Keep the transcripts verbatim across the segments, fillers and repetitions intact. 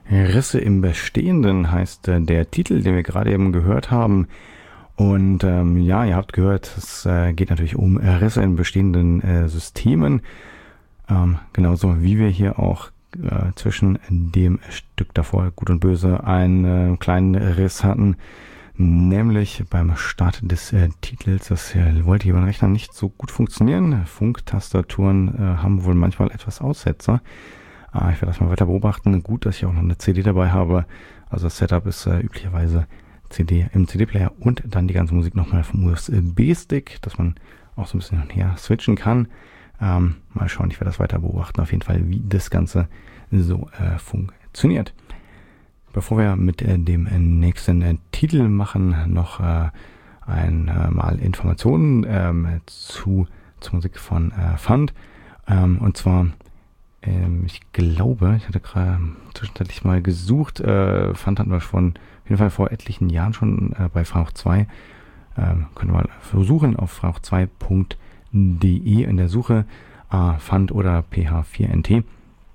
Risse im Bestehenden heißt äh, der Titel, den wir gerade eben gehört haben. Und ähm, ja, ihr habt gehört, es äh, geht natürlich um Risse in bestehenden äh, Systemen. Ähm, genauso wie wir hier auch äh, zwischen dem Stück davor, Gut und Böse, einen äh, kleinen Riss hatten. Nämlich beim Start des äh, Titels. Das äh, wollte hier beim Rechner nicht so gut funktionieren. Funktastaturen äh, haben wohl manchmal etwas Aussetzer. Äh, ich werde das mal weiter beobachten. Gut, dass ich auch noch eine C D dabei habe. Also das Setup ist äh, üblicherweise C D im C D-Player und dann die ganze Musik nochmal vom U S B-Stick, dass man auch so ein bisschen hin und her switchen kann. Ähm, mal schauen, ich werde das weiter beobachten. Auf jeden Fall, wie das Ganze so äh, funktioniert. Bevor wir mit äh, dem äh, nächsten äh, Titel machen, noch äh, einmal äh, Informationen ähm, zu zur Musik von äh, Fund. Ähm, und zwar, ähm, ich glaube, ich hatte gerade zwischenzeitlich mal gesucht, äh, Fund hatten wir schon auf jeden Fall vor etlichen Jahren schon äh, bei Frauch zwei. Ähm, können wir mal versuchen auf frauch zwei punkt de in der Suche äh, Fund oder P H vier N T.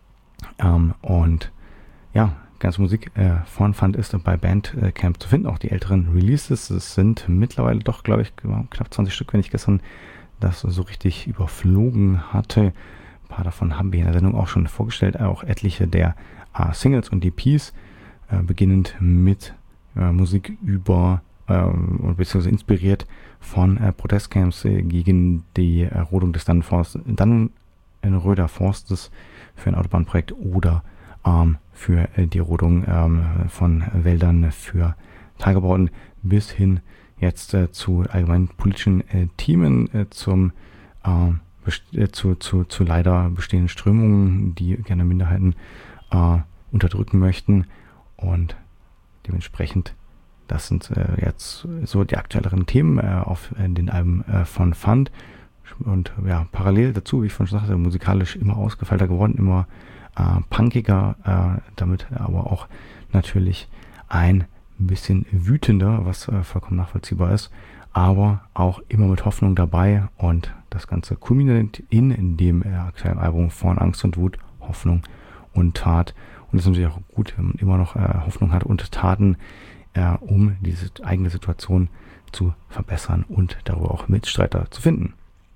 Ähm, und ja, ganze Musik äh, von Fund ist bei Bandcamp zu finden, auch die älteren Releases. Es sind mittlerweile doch, glaube ich, knapp zwanzig Stück, wenn ich gestern das so richtig überflogen hatte. Ein paar davon haben wir in der Sendung auch schon vorgestellt, auch etliche der äh, Singles und E Ps, äh, beginnend mit äh, Musik über äh, und beziehungsweise inspiriert von äh, Protestcamps äh, gegen die äh, Rodung des Dannenforst, Dannenröder Forstes für ein Autobahnprojekt oder ähm, für äh, die Rodung ähm, von Wäldern für Tagebauten bis hin jetzt äh, zu allgemeinen politischen äh, Themen, äh, zum äh, best- äh, zu, zu, zu leider bestehenden Strömungen, die gerne Minderheiten äh, unterdrücken möchten. Und dementsprechend, das sind äh, jetzt so die aktuelleren Themen äh, auf äh, den Alben äh, von Fund. Und ja, parallel dazu, wie ich vorhin schon sagte, musikalisch immer ausgefeilter geworden, immer äh, punkiger, äh, damit aber auch natürlich ein bisschen wütender, was äh, vollkommen nachvollziehbar ist, aber auch immer mit Hoffnung dabei, und das Ganze kulminiert in, in dem äh, aktuellen Album von Angst und Wut, Hoffnung und Tat. Und es ist natürlich auch gut, wenn man immer noch äh, Hoffnung hat und Taten, äh, um diese eigene Situation zu verbessern und darüber auch Mitstreiter zu finden.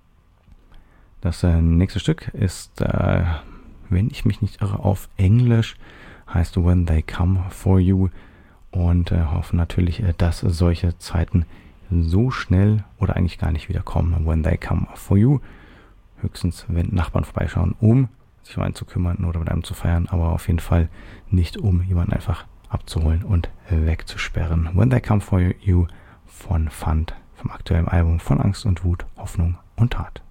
Das äh, nächste Stück ist, äh, wenn ich mich nicht irre, auf Englisch, heißt When They Come For You, und äh, hoffen natürlich, äh, dass solche Zeiten so schnell oder eigentlich gar nicht wiederkommen. When They Come For You, höchstens wenn Nachbarn vorbeischauen, um sich um einen zu kümmern oder mit einem zu feiern, aber auf jeden Fall nicht, um jemanden einfach abzuholen und äh, wegzusperren. When They Come For You von Fund, vom aktuellen Album von Angst und Wut, Hoffnung und Tat.